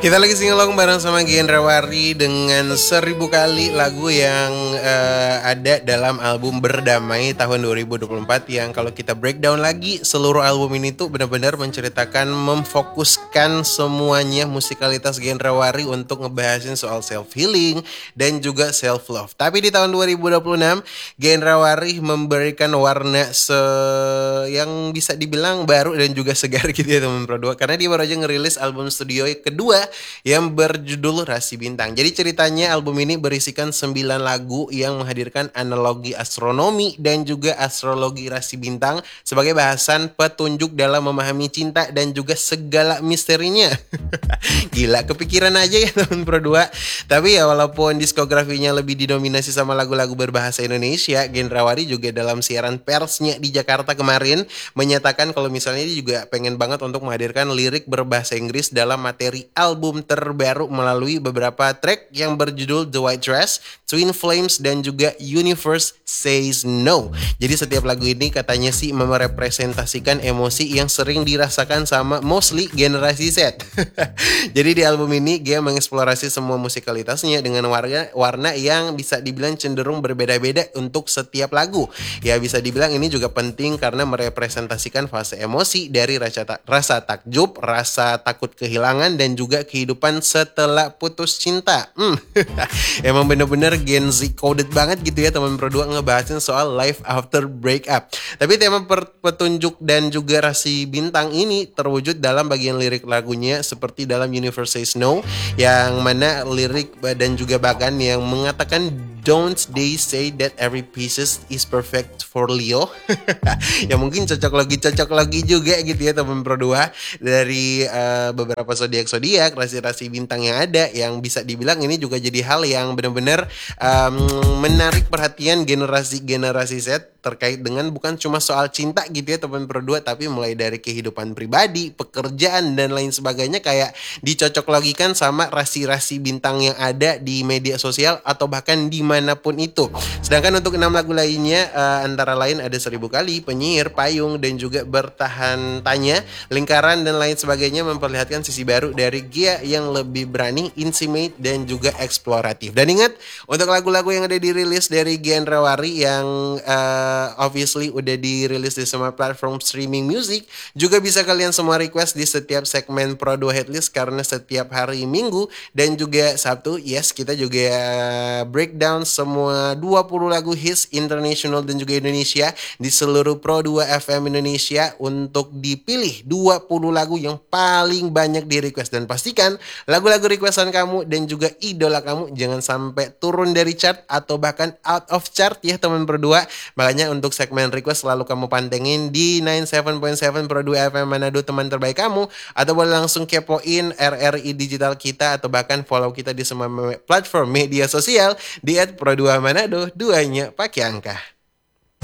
Kita lagi singelong bareng sama Gendrawari dengan 1000 kali lagu yang ada dalam album Berdamai tahun 2024 yang kalau kita breakdown lagi seluruh album ini tuh benar-benar menceritakan memfokuskan semuanya musikalitas Gendrawari untuk ngebahasin soal self healing dan juga self love. Tapi di tahun 2026 Gendrawari memberikan warna yang bisa dibilang baru dan juga segar gitu ya teman Pro 2 karena dia baru aja ngerilis album studio kedua yang berjudul Rasi Bintang. Jadi ceritanya album ini berisikan 9 lagu yang menghadirkan analogi astronomi dan juga astrologi rasi bintang sebagai bahasan petunjuk dalam memahami cinta dan juga segala misterinya. Gila, kepikiran aja ya teman Pro 2. Tapi ya walaupun diskografinya lebih didominasi sama lagu-lagu berbahasa Indonesia, Gendrawari juga dalam siaran persnya di Jakarta kemarin menyatakan kalau misalnya dia juga pengen banget untuk menghadirkan lirik berbahasa Inggris dalam materi album terbaru melalui beberapa track yang berjudul The White Dress, Twin Flames, dan juga Universe Says No. Jadi setiap lagu ini katanya sih merepresentasikan emosi yang sering dirasakan sama mostly generasi Z. Jadi di album ini dia mengeksplorasi semua musikalitasnya dengan warna yang bisa dibilang cenderung berbeda-beda untuk setiap lagu. Ya bisa dibilang ini juga penting karena merepresentasikan fase emosi dari rasa takjub, rasa takut kehilangan, dan juga kehidupan setelah putus cinta. Emang bener-bener Gen Z coded banget gitu ya teman Pro 2 ngebahasin soal life after breakup. Tapi tema petunjuk dan juga rasi bintang ini terwujud dalam bagian lirik lagunya seperti dalam Universe Says No, yang mana lirik dan juga bagan yang mengatakan don't they say that every pieces is perfect for Leo. Ya mungkin cocok lagi juga gitu ya teman Pro 2 dari beberapa zodiak rasi-rasi bintang yang ada, yang bisa dibilang ini juga jadi hal yang benar-benar menarik perhatian generasi Z terkait dengan bukan cuma soal cinta gitu ya teman Pro 2, tapi mulai dari kehidupan pribadi, pekerjaan, dan lain sebagainya kayak dicocok logikan sama rasi-rasi bintang yang ada di media sosial atau bahkan dimanapun itu. Sedangkan untuk 6 lagu lainnya antara lain ada 1000 kali, Penyihir, Payung, dan juga Bertahan Tanya, Lingkaran, dan lain sebagainya memperlihatkan sisi baru dari Gia yang lebih berani, intimate, dan juga eksploratif. Dan ingat, untuk lagu-lagu yang ada dirilis dari Gendrawari yang obviously udah dirilis di semua platform streaming music, juga bisa kalian semua request di setiap segmen Pro 2 Headlist karena setiap hari Minggu dan juga Sabtu, yes, kita juga breakdown semua 20 lagu hits international dan juga Indonesia di seluruh Pro 2 FM Indonesia untuk dipilih 20 lagu yang paling banyak di request. Dan pastikan lagu-lagu requestan kamu dan juga idola kamu jangan sampai turun dari chart atau bahkan out of chart ya teman Pro 2. Makanya untuk segmen request selalu kamu pantengin di 97.7 Pro 2 FM Manado, teman terbaik kamu, atau boleh langsung kepoin RRI digital kita atau bahkan follow kita di semua platform media sosial di @Pro 2 Manado, duanya pakai angka.